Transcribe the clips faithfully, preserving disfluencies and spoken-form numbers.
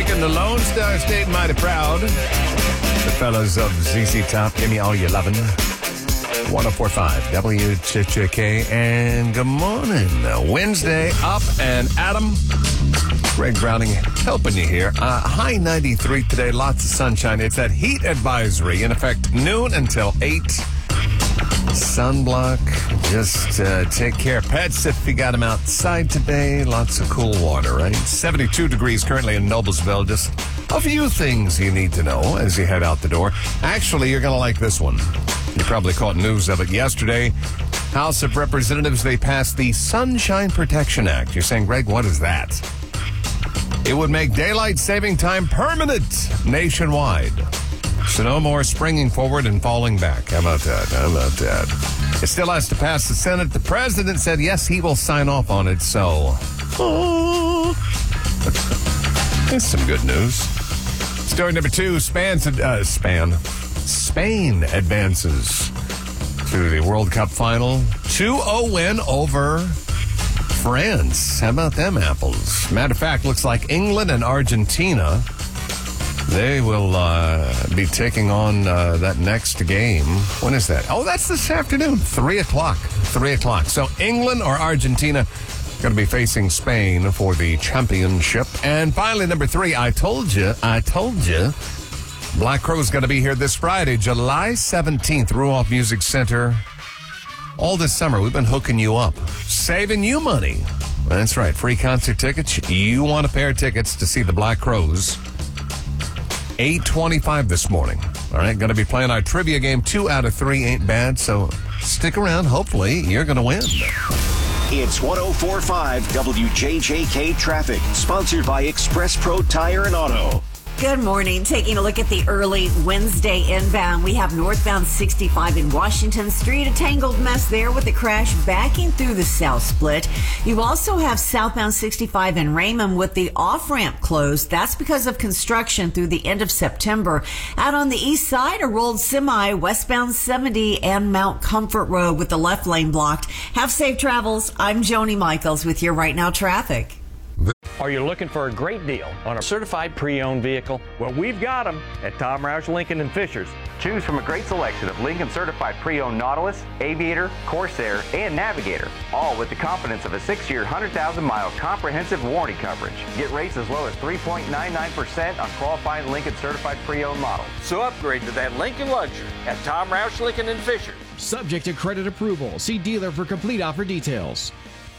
making the Lone Star State mighty proud. The fellas of Z Z Top, give me all your lovin'. one oh four point five W J J K, and good morning. Wednesday, up and Adam. Greg Browning helping you here. Uh, high ninety-three today, lots of sunshine. It's that heat advisory in effect noon until eight. Sunblock, just uh, take care of pets if you got them outside today. Lots of cool water, right? seventy-two degrees currently in Noblesville. Just a few things you need to know as you head out the door. Actually, you're going to like this one. You probably caught news of it yesterday. House of Representatives, they passed the Sunshine Protection Act. You're saying, Greg, what is that? It would make daylight saving time permanent nationwide. So no more springing forward and falling back. How about that? How about that? It still has to pass the Senate. The president said, yes, he will sign off on it. So, oh. That's some good news. Story number two, Span's, uh, Span. Spain advances to the World Cup final. two oh win over France. How about them apples? Matter of fact, looks like England and Argentina, they will uh, be taking on uh, that next game. When is that? Oh, that's this afternoon. Three o'clock. Three o'clock. So England or Argentina going to be facing Spain for the championship. And finally, number three, I told you, I told you, Black Crowes going to be here this Friday, July seventeenth, Ruoff Music Center. All this summer, we've been hooking you up, saving you money. That's right, free concert tickets. You want a pair of tickets to see the Black Crowes. eight twenty-five this morning. All right, going to be playing our trivia game. Two out of three ain't bad, so stick around. Hopefully, you're going to win. It's one oh four point five W J J K Traffic, sponsored by Express Pro Tire and Auto. Good morning. Taking a look at the early Wednesday inbound, we have northbound sixty-five in Washington Street, a tangled mess there with the crash backing through the south split. You also have southbound sixty-five in Raymond with the off-ramp closed. That's because of construction through the end of September. Out on the east side, a rolled semi westbound seventy and Mount Comfort Road with the left lane blocked. Have safe travels. I'm Joni Michaels with your Right Now traffic. Are you looking for a great deal on a certified pre-owned vehicle? Well, we've got them at Tom Roush Lincoln and Fishers. Choose from a great selection of Lincoln certified pre-owned Nautilus, Aviator, Corsair, and Navigator, all with the confidence of a six-year, one hundred thousand mile comprehensive warranty coverage. Get rates as low as three point nine nine percent on qualifying Lincoln certified pre-owned models. So upgrade to that Lincoln luxury at Tom Roush Lincoln and Fishers. Subject to credit approval. See dealer for complete offer details.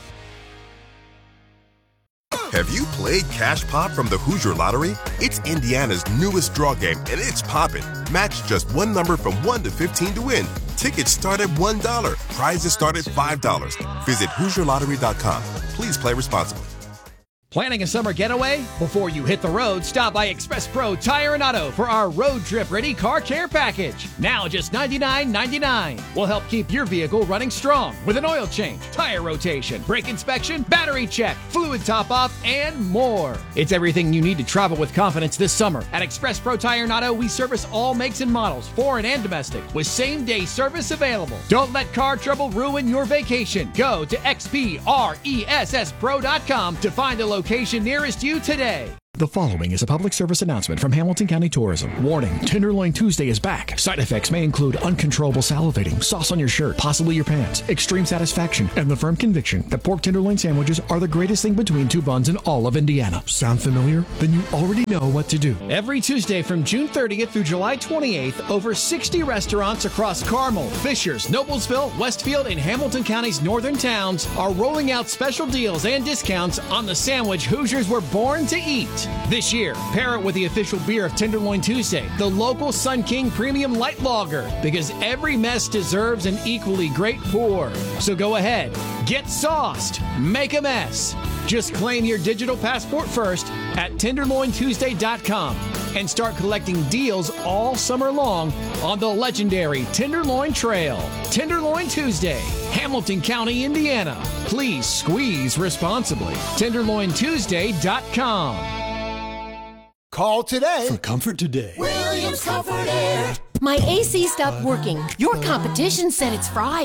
Have you played Cash Pop from the Hoosier Lottery? It's Indiana's newest draw game, and it's poppin'. Match just one number from one to fifteen to win. Tickets start at one dollar. Prizes start at five dollars. Visit Hoosier Lottery dot com. Please play responsibly. Planning a summer getaway? Before you hit the road, stop by Express Pro Tire and Auto for our road trip ready car care package. Now just ninety-nine ninety-nine. We'll help keep your vehicle running strong with an oil change, tire rotation, brake inspection, battery check, fluid top off, and more. It's everything you need to travel with confidence this summer. At Express Pro Tire and Auto, we service all makes and models, foreign and domestic, with same day service available. Don't let car trouble ruin your vacation. Go to X P R E S S Pro dot com to find a location location nearest you today. The following is a public service announcement from Hamilton County Tourism. Warning, Tenderloin Tuesday is back. Side effects may include uncontrollable salivating, sauce on your shirt, possibly your pants, extreme satisfaction, and the firm conviction that pork tenderloin sandwiches are the greatest thing between two buns in all of Indiana. Sound familiar? Then you already know what to do. Every Tuesday from June thirtieth through July twenty-eighth, over sixty restaurants across Carmel, Fishers, Noblesville, Westfield, and Hamilton County's northern towns are rolling out special deals and discounts on the sandwich Hoosiers were born to eat. This year, pair it with the official beer of Tenderloin Tuesday, the local Sun King Premium Light Lager, because every mess deserves an equally great pour. So go ahead, get sauced, make a mess. Just claim your digital passport first at tenderloin tuesday dot com and start collecting deals all summer long on the legendary Tenderloin Trail. Tenderloin Tuesday, Hamilton County, Indiana. Please squeeze responsibly. tenderloin tuesday dot com. Call today for Comfort Today. Williams Comfort Air. My A C stopped working. Your competition said it's fried.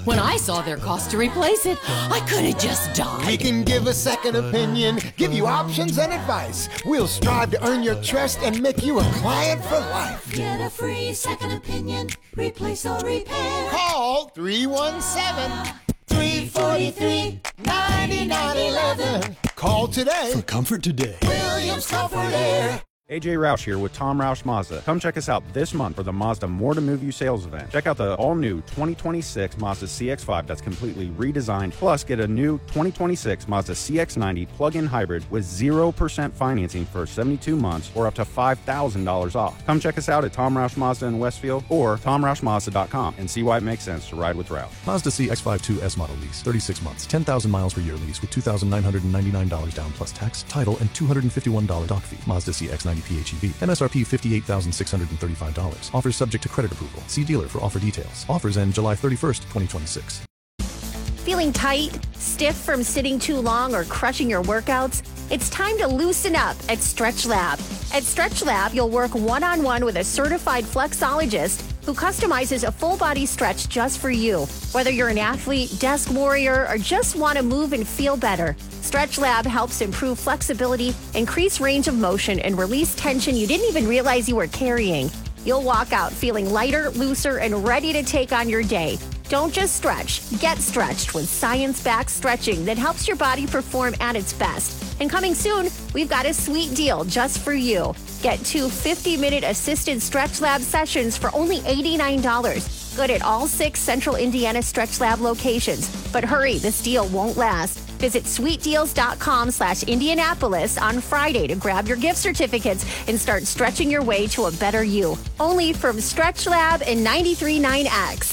When I saw their cost to replace it, I could have just died. We can give a second opinion, give you options and advice. We'll strive to earn your trust and make you a client for life. Get a free second opinion, replace or repair. Call three one seven, three four three, nine nine one one. Call today. For comfort today. Williams Comfort Air. A J Roush here with Tom Roush Mazda. Come check us out this month for the Mazda More to Move You sales event. Check out the all-new twenty twenty-six Mazda C X five that's completely redesigned. Plus, get a new twenty twenty-six Mazda C X ninety plug-in hybrid with zero percent financing for seventy-two months or up to five thousand dollars off. Come check us out at Tom Roush Mazda in Westfield or tom roush mazda dot com and see why it makes sense to ride with Roush. Mazda C X five two S model lease, thirty-six months, ten thousand miles per year lease with two thousand nine hundred ninety-nine dollars down plus tax, title, and two hundred fifty-one dollars doc fee. Mazda C X ninety P H E V. M S R P fifty-eight thousand six hundred thirty-five dollars. Offers subject to credit approval. See dealer for offer details. Offers end July thirty-first, twenty twenty-six. Feeling tight, stiff from sitting too long, or crushing your workouts? It's time to loosen up at Stretch Lab. At Stretch Lab, you'll work one-on-one with a certified flexologist who customizes a full-body stretch just for you. Whether you're an athlete, desk warrior, or just want to move and feel better, Stretch Lab helps improve flexibility, increase range of motion, and release tension you didn't even realize you were carrying. You'll walk out feeling lighter, looser, and ready to take on your day. Don't just stretch, get stretched with science-backed stretching that helps your body perform at its best. And coming soon, we've got a sweet deal just for you. Get two fifty-minute assisted Stretch Lab sessions for only eighty-nine dollars. Good at all six Central Indiana Stretch Lab locations. But hurry, this deal won't last. Visit sweetdeals.com slash Indianapolis on Friday to grab your gift certificates and start stretching your way to a better you. Only from Stretch Lab and ninety-three point nine X.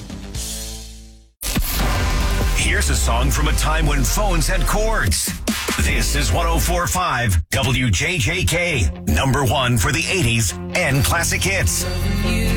Here's a song from a time when phones had cords. This is one oh four point five W J J K, number one for the eighties and classic hits.